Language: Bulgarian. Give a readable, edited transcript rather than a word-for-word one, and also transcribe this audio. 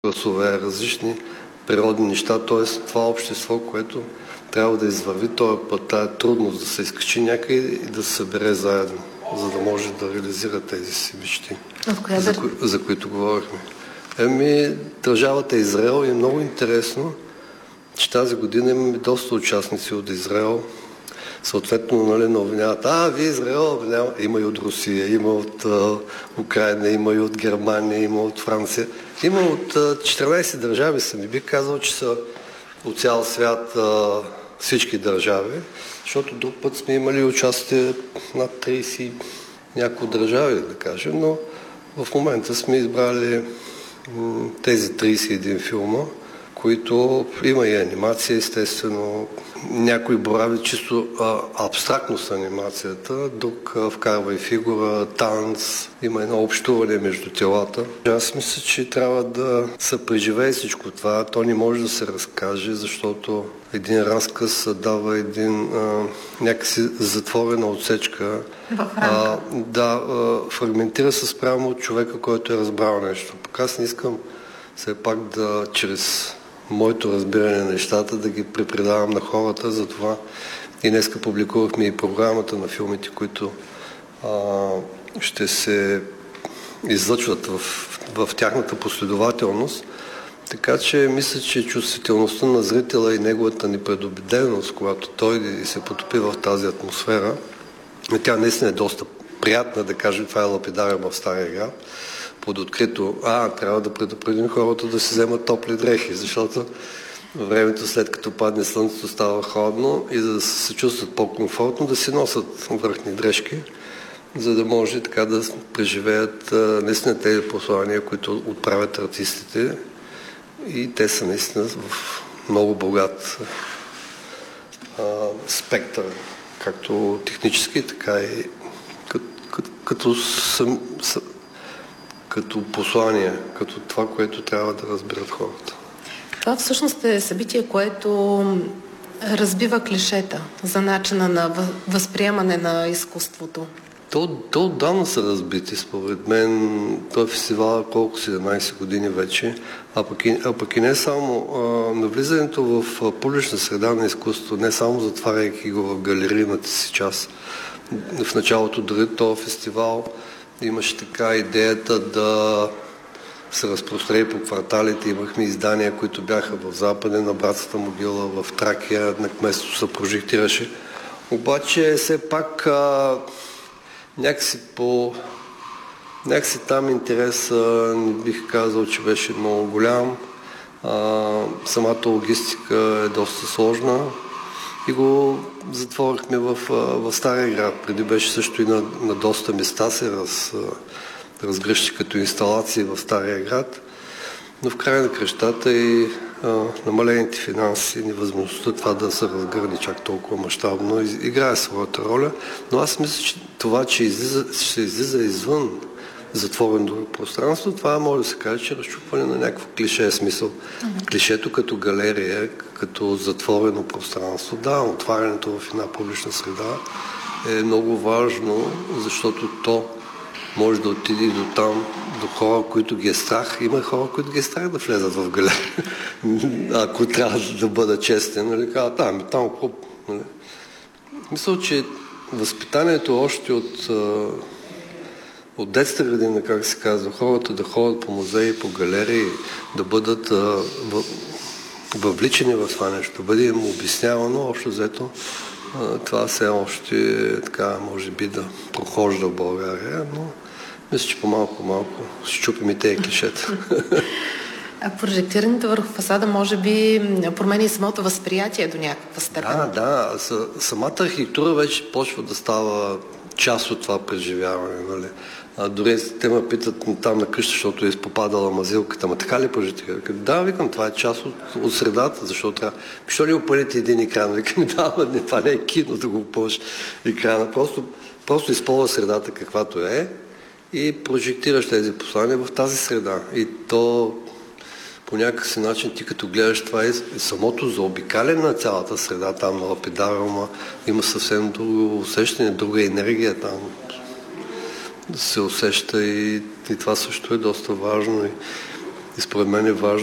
гласове, различни природни неща, т.е. това общество, което трябва да извърви този път, тая трудност да се изкачи някъде и да се събере заедно, за да може да реализира тези си мечти, за които говорихме. Държавата Израел е много интересно, че тази година имаме доста участници от Израел. Съответно, обвиняват, вие Израел обвиняват. Има и от Русия, има от Украина, има и от Германия, има от Франция. Има от 14 държави, съм би казал, че са от цял свят всички държави, защото друг път сме имали участие над 30 някои държави, да кажем, но в момента сме избрали тези 31 филма, които има и анимация, естествено. Някой борави чисто абстрактно с анимацията, друг вкарва и фигура, танц, има едно общуване между телата. Аз мисля, че трябва да се преживее всичко това. То не може да се разкаже, защото един разказ дава един някакси затворена отсечка. Фрагментира се спрямо от човека, който е разбрал нещо. Пък аз не искам все пак да чрез моето разбиране на нещата да ги препредавам на хората, затова и днеска публикувахме и програмата на филмите, които ще се излъчват в тяхната последователност. Така че мисля, че чувствителността на зрителя и неговата непредубеденост, когато той и се потопи в тази атмосфера, тя наистина е доста приятна, да кажем, това е лапидаря в Стария град, под открито, трябва да предупредим хората да си вземат топли дрехи, защото във времето след като падне слънцето става холодно и за да се чувстват по-комфортно да си носят върхни дрежки, за да може така да преживеят наистина тези послания, които отправят артистите, и те са наистина в много богат спектър, както технически, така и като послание, като това, което трябва да разберат хората. Това всъщност е събитие, което разбива клишета за начина на възприемане на изкуството. То отдавна са разбити, според мен. Той фестивал колко 17 години вече, а пък и не само навлизането в публична среда на изкуство, не само затваряйки го в галерийната си част. В началото дори този фестивал имаше така идеята да се разпространи по кварталите. Имахме издания, които бяха в Западен, на Братската могила, в Тракия, на кметството се прожектираше. Обаче все пак някакси там интерес не бих казал, че беше много голям. Самата логистика е доста сложна и го затворихме в Стария град. Преди беше също и на доста места се разгръщи като инсталации в Стария град, но в края на кръщата и намалените финанси, невъзможността това да се разгърне чак толкова мащабно, играе своята роля, но аз мисля, че това, че ще излиза извън затворено пространство, това може да се каже, че разчупване на някакво клише смисъл. Клишето като галерия, като затворено пространство, отварянето в една публична среда е много важно, защото то може да отиде и до там, до хора, които ги е страх. Има хора, които ги е страх да влезат в галерия. Ако трябва да бъда честен, нали, казват, там какво... Нали. Мисля, че възпитанието още от детска градина, как се казва, хората да ходят по музеи, по галерии, да бъдат въвличани в това нещо, да бъде им обяснявано, общо взето, това все още така, може би да прохожда в България, но мисля, че по-малко ще чупим и тези клишета. А прожектирането върху фасада може би промени самото възприятие до някаква степен. Да. Самата архитектура вече почва да става част от това преживяване. Нали? Дори те ме питат там на къща, защото е попадала мазилката. Ама така ли прожектира? Да, викам, това е част от средата, защото трябва... Защо ли опълните един екран? Викам, това не е кино да го опълш екрана. Просто използва средата каквато е и прожектираш тези послания в тази среда. И то по някакъв начин ти като гледаш това и самото заобикаляне на цялата среда там на лапидариума има съвсем друго усещане, друга енергия там да се усеща и това също е доста важно. И според мен е важно